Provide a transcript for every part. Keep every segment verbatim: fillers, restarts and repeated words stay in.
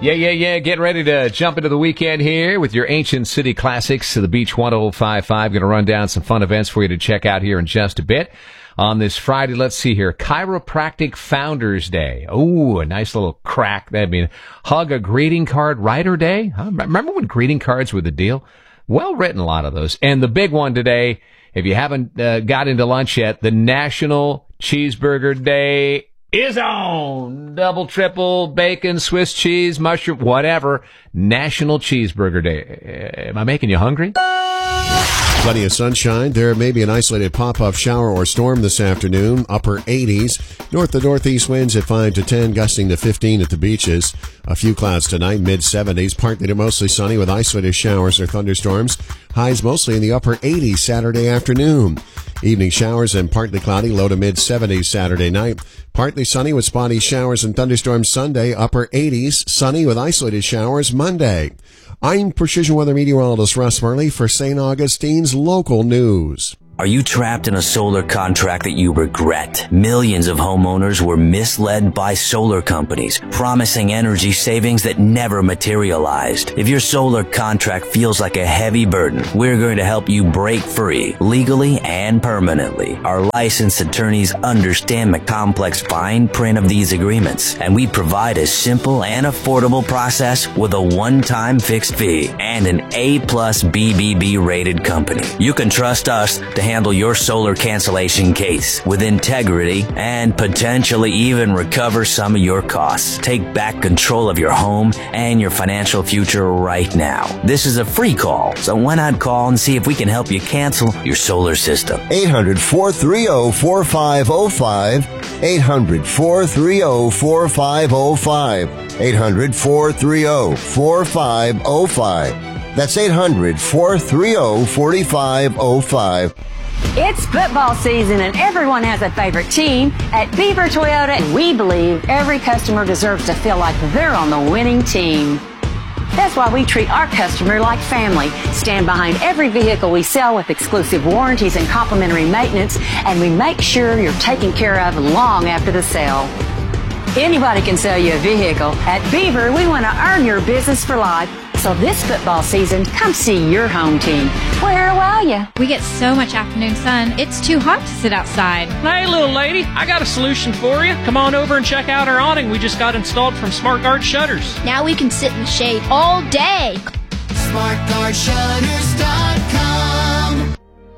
Yeah, yeah, yeah. Getting ready to jump into the weekend here with your Ancient City Classics to the Beach ten fifty-five. Going to run down some fun events for you to check out here in just a bit. On this Friday, let's see here, Chiropractic Founders Day. Oh, a nice little crack. I mean, hug a greeting card writer day. Huh? Remember when greeting cards were the deal? Well written, a lot of those. And the big one today, if you haven't uh, got into lunch yet, the National Cheeseburger Day is on. Double, triple, bacon, Swiss cheese, mushroom, whatever. National Cheeseburger Day. Am I making you hungry? Plenty of sunshine. There may be an isolated pop-up shower or storm this afternoon. Upper eighties. North to northeast winds at five to ten, gusting to fifteen at the beaches. A few clouds tonight, mid-seventies. Partly to mostly sunny with isolated showers or thunderstorms. Highs mostly in the upper eighties Saturday afternoon. Evening showers and partly cloudy, low to mid-seventies Saturday night. Partly sunny with spotty showers and thunderstorms Sunday, upper eighties. Sunny with isolated showers Monday. I'm Precision Weather Meteorologist Russ Murley for Saint Augustine's Local News. Are you trapped in a solar contract that you regret? Millions of homeowners were misled by solar companies, promising energy savings that never materialized. If your solar contract feels like a heavy burden, we're going to help you break free, legally and permanently. Our licensed attorneys understand the complex fine print of these agreements, and we provide a simple and affordable process with a one-time fixed fee and an A plus B B B rated company. You can trust us to handle your solar cancellation case with integrity and potentially even recover some of your costs. Take back control of your home and your financial future right now. This is a free call, so why not call and see if we can help you cancel your solar system? eight hundred, four three zero, four five zero five. eight hundred, four three zero, four five zero five. eight hundred, four three zero, four five zero five. That's eight hundred, four three zero, four five zero five. It's football season and everyone has a favorite team. At Beaver Toyota, we believe every customer deserves to feel like they're on the winning team. That's why we treat our customer like family, stand behind every vehicle we sell with exclusive warranties and complimentary maintenance, and we make sure you're taken care of long after the sale. Anybody can sell you a vehicle. At Beaver, we want to earn your business for life. So this football season, come see your home team. Where are you? We get so much afternoon sun, it's too hot to sit outside. Hey, little lady, I got a solution for you. Come on over and check out our awning we just got installed from Smart Guard Shutters. Now we can sit in the shade all day. smart guard shutters dot com.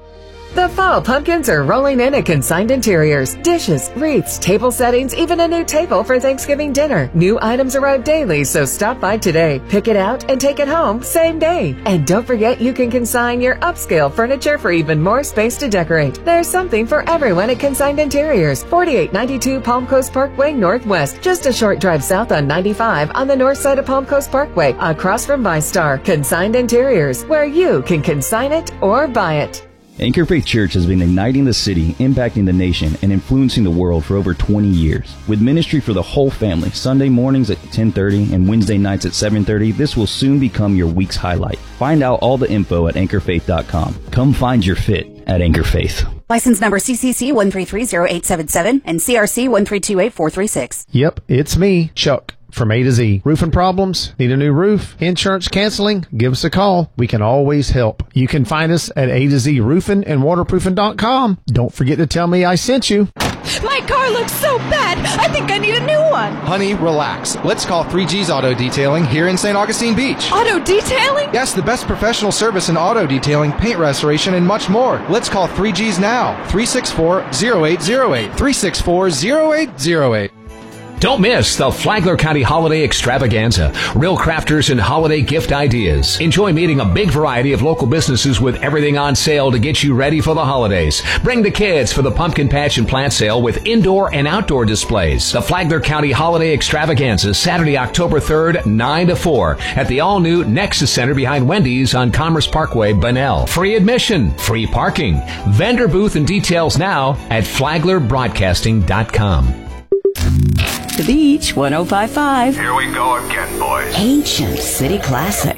The fall pumpkins are rolling in at Consigned Interiors. Dishes, wreaths, table settings, even a new table for Thanksgiving dinner. New items arrive daily, so stop by today. Pick it out and take it home same day. And don't forget you can consign your upscale furniture for even more space to decorate. There's something for everyone at Consigned Interiors. forty-eight ninety-two Palm Coast Parkway Northwest. Just a short drive south on ninety-five on the north side of Palm Coast Parkway, across from ViStar. Consigned Interiors, where you can consign it or buy it. Anchor Faith Church has been igniting the city, impacting the nation, and influencing the world for over twenty years. With ministry for the whole family, Sunday mornings at ten thirty and Wednesday nights at seven thirty, this will soon become your week's highlight. Find out all the info at anchor faith dot com. Come find your fit at Anchor Faith. License number C C C one three three zero eight seven seven and C R C one three two eight four three six. Yep, it's me, Chuck. From A to Z. Roofing problems? Need a new roof? Insurance canceling? Give us a call. We can always help. You can find us at A to Z roofing and waterproofing dot com. Don't forget to tell me I sent you. My car looks so bad. I think I need a new one. Honey, relax. Let's call three G's Auto Detailing here in Saint Augustine Beach. Auto detailing? Yes, the best professional service in auto detailing, paint restoration, and much more. Let's call three G's now. three six four, zero eight zero eight. three six four, zero eight zero eight. Don't miss the Flagler County Holiday Extravaganza. Real crafters and holiday gift ideas. Enjoy meeting a big variety of local businesses with everything on sale to get you ready for the holidays. Bring the kids for the pumpkin patch and plant sale with indoor and outdoor displays. The Flagler County Holiday Extravaganza, Saturday, October third, nine to four at the all-new Nexus Center behind Wendy's on Commerce Parkway, Bunnell. Free admission, free parking. Vendor booth and details now at flagler broadcasting dot com. The Beach ten fifty-five. Here we go again, boys. Ancient City Classics.